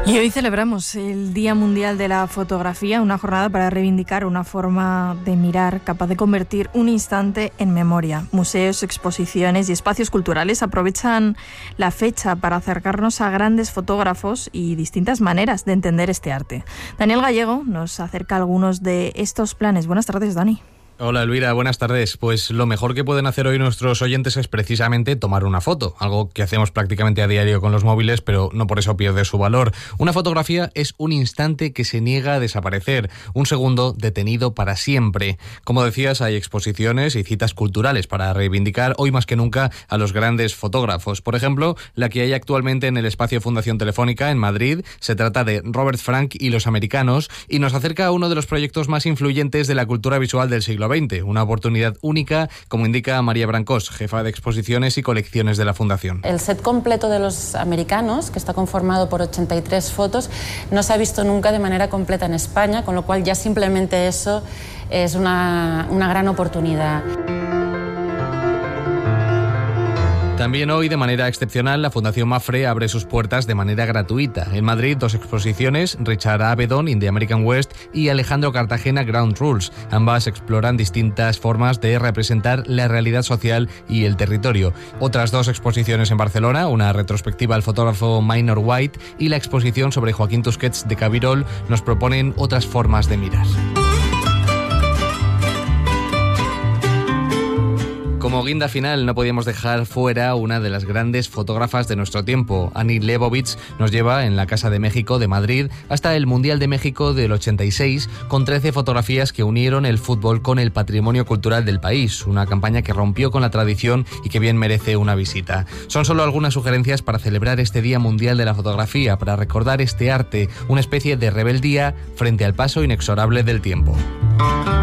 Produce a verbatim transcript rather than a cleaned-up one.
Y hoy celebramos el Día Mundial de la Fotografía, una jornada para reivindicar una forma de mirar capaz de convertir un instante en memoria. Museos, exposiciones y espacios culturales aprovechan la fecha para acercarnos a grandes fotógrafos y distintas maneras de entender este arte. Daniel Gallego nos acerca algunos de estos planes. Buenas tardes, Dani. Hola Elvira, buenas tardes. Pues lo mejor que pueden hacer hoy nuestros oyentes es precisamente tomar una foto, algo que hacemos prácticamente a diario con los móviles, pero no por eso pierde su valor. Una fotografía es un instante que se niega a desaparecer, un segundo detenido para siempre. Como decías, hay exposiciones y citas culturales para reivindicar hoy más que nunca a los grandes fotógrafos. Por ejemplo, la que hay actualmente en el espacio Fundación Telefónica en Madrid, se trata de Robert Frank y los americanos y nos acerca a uno de los proyectos más influyentes de la cultura visual del siglo veinte, una oportunidad única, como indica María Brancós, jefa de exposiciones y colecciones de la Fundación. El set completo de los americanos, que está conformado por ochenta y tres fotos, no se ha visto nunca de manera completa en España, con lo cual ya simplemente eso es una, una gran oportunidad. También hoy, de manera excepcional, la Fundación Mapfre abre sus puertas de manera gratuita. En Madrid, dos exposiciones, Richard Avedon, In the American West, y Alejandro Cartagena, Ground Rules. Ambas exploran distintas formas de representar la realidad social y el territorio. Otras dos exposiciones en Barcelona, una retrospectiva al fotógrafo Minor White y la exposición sobre Joaquín Tusquets de Cabirol, nos proponen otras formas de mirar. Como guinda final, no podíamos dejar fuera una de las grandes fotógrafas de nuestro tiempo. Annie Leibovitz nos lleva en la Casa de México de Madrid hasta el Mundial de México del ochenta y seis, con trece fotografías que unieron el fútbol con el patrimonio cultural del país. Una campaña que rompió con la tradición y que bien merece una visita. Son solo algunas sugerencias para celebrar este Día Mundial de la Fotografía, para recordar este arte, una especie de rebeldía frente al paso inexorable del tiempo.